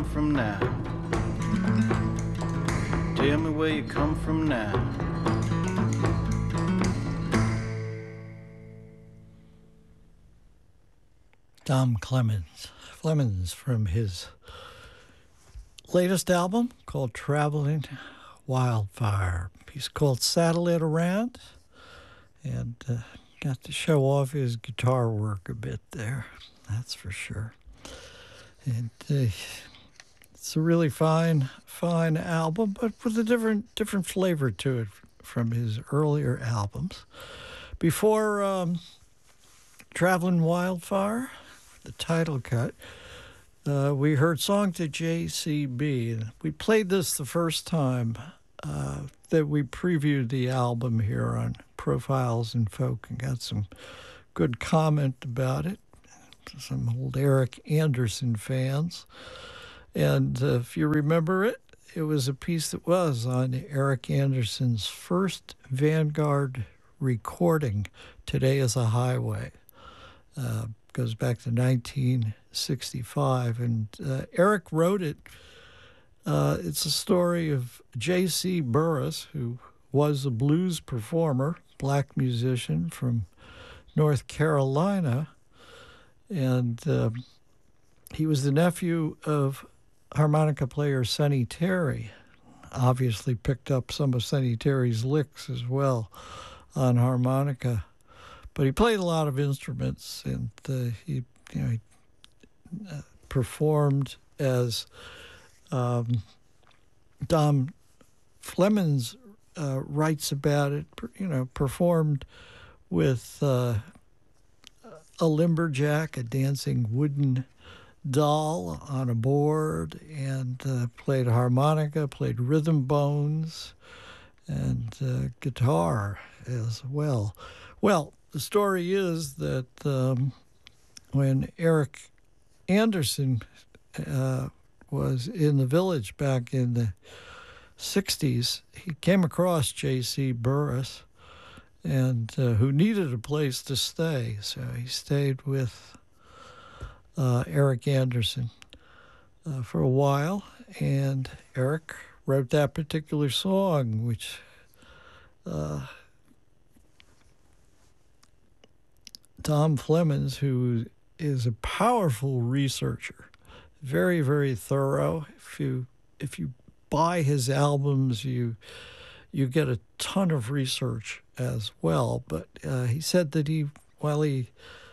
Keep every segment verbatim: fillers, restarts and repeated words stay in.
come from now. Tell me where you come from now. Dom Clemens, Clemens from his latest album called Traveling Wildfire. He's called Saddle It Around, and uh, got to show off his guitar work a bit there, that's for sure. And uh, it's a really fine, fine album, but with a different, different flavor to it from his earlier albums. Before um, Traveling Wildfire, the title cut, uh, we heard Song to J C B. We played this the first time uh, that we previewed the album here on Profiles in Folk and got some good comment about it. Some old Eric Anderson fans. And uh, if you remember it, it was a piece that was on Eric Anderson's first Vanguard recording, Today is a Highway. Uh, goes back to nineteen sixty-five, and uh, Eric wrote it. Uh, it's a story of J C Burris, who was a blues performer, black musician from North Carolina, and uh, he was the nephew of harmonica player Sonny Terry. Obviously picked up some of Sonny Terry's licks as well on harmonica. But he played a lot of instruments, and uh, he, you know, he uh, performed as um, Dom Flemons uh, writes about it. You know, performed with uh, a lumberjack, a dancing wooden doll on a board, and uh, played harmonica, played rhythm bones, and uh, guitar as well. Well. The story is that um, when Eric Anderson uh, was in the Village back in the sixties, he came across J C Burris, and uh, who needed a place to stay. So he stayed with uh, Eric Anderson uh, for a while, and Eric wrote that particular song, which uh, Tom Flemons, who is a powerful researcher, very, very thorough. If you if you buy his albums, you you get a ton of research as well. But uh, he said that he, while he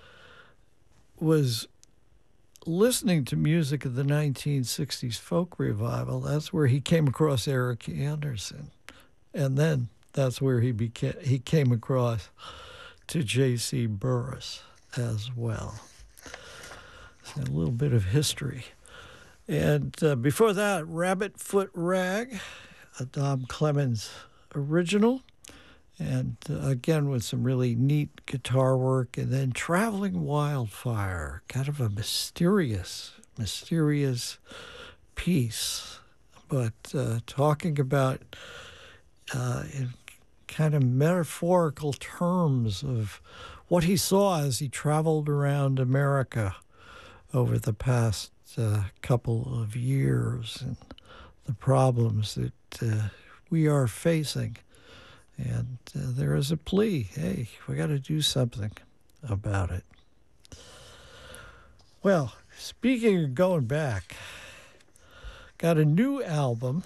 was listening to music of the nineteen sixties folk revival, that's where he came across Eric Anderson, and then that's where he became he came across to J C Burris as well. So a little bit of history. And uh, before that, Rabbit Foot Rag, a Dom Clemens original, and uh, again with some really neat guitar work. And then Traveling Wildfire, kind of a mysterious, mysterious piece, but uh, talking about uh, in kind of metaphorical terms of what he saw as he traveled around America over the past uh, couple of years and the problems that uh, we are facing. And uh, there is a plea, hey, we got to do something about it. Well, speaking of going back, got a new album,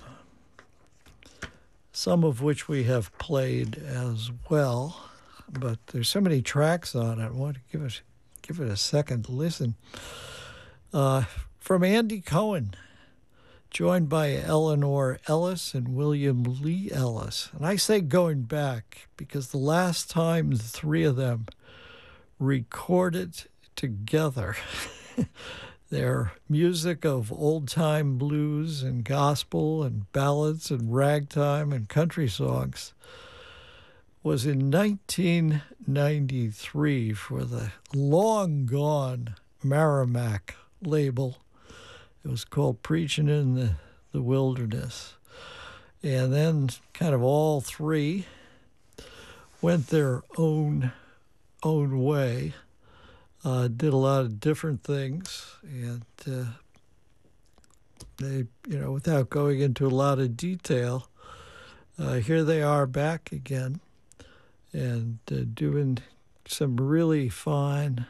some of which we have played as well, but there's so many tracks on it. I want to give it, give it a second listen. Uh, from Andy Cohen, joined by Eleanor Ellis and William Lee Ellis. And I say going back because the last time the three of them recorded together their music of old-time blues and gospel and ballads and ragtime and country songs was in nineteen ninety-three for the long-gone Merrimack label. It was called Preaching in the, the Wilderness. And then kind of all three went their own own way. Uh, did a lot of different things, and uh, they, you know, without going into a lot of detail, uh, here they are back again and uh, doing some really fine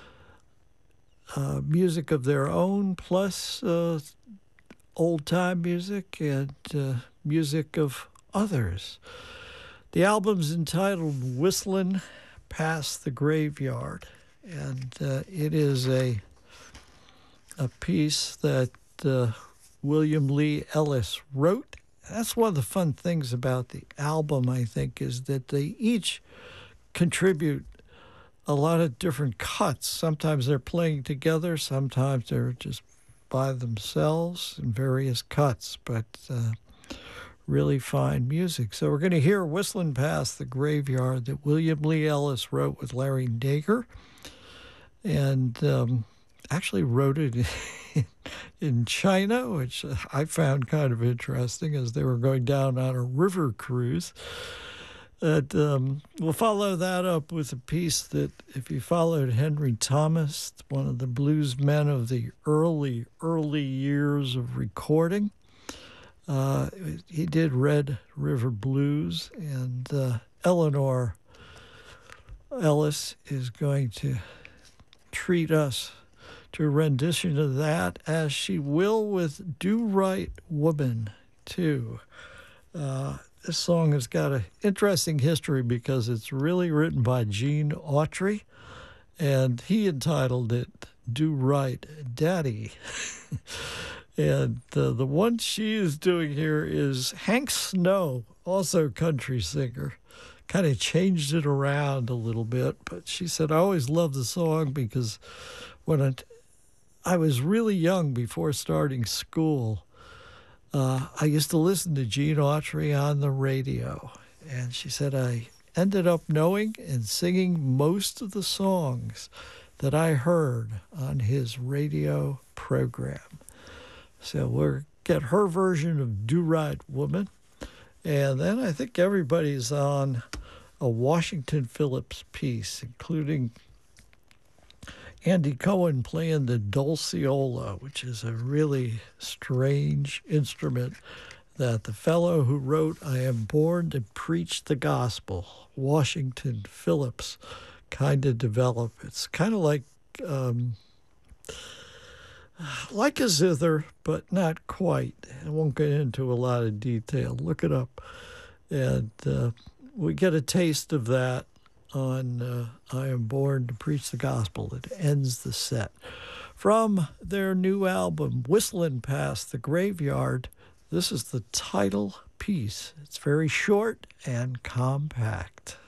uh, music of their own, plus uh, old-time music and uh, music of others. The album's entitled Whistling Past the Graveyard, and uh, it is a a piece that uh, William Lee Ellis wrote. That's one of the fun things about the album, I think, is that they each contribute a lot of different cuts. Sometimes they're playing together, sometimes they're just by themselves in various cuts, but uh, really fine music. So we're going to hear Whistling Past the Graveyard that William Lee Ellis wrote with Larry Nagar, and um, actually wrote it in China, which I found kind of interesting as they were going down on a river cruise. That um, we'll follow that up with a piece that, if you followed Henry Thomas, one of the blues men of the early, early years of recording, uh, he did Red River Blues, and uh, Eleanor Ellis is going to treat us to a rendition of that, as she will with Do Right Woman, too. Uh, this song has got an interesting history because it's really written by Gene Autry, and he entitled it Do Right Daddy. And uh, the one she is doing here is Hank Snow, also country singer. Kind of changed it around a little bit, but she said, I always loved the song because when I, I was really young before starting school, uh, I used to listen to Gene Autry on the radio. And she said, I ended up knowing and singing most of the songs that I heard on his radio program. So we'll get her version of Do Right Woman. And then I think everybody's on a Washington Phillips piece, including Andy Cohen playing the dulceola, which is a really strange instrument that the fellow who wrote I Am Born to Preach the Gospel, Washington Phillips, kind of developed. It's kind of like um, like a zither, but not quite. I won't get into a lot of detail. Look it up. And uh, we get a taste of that on uh, I Am Born to Preach the Gospel. It ends the set. From their new album, Whistling Past the Graveyard, this is the title piece. It's very short and compact.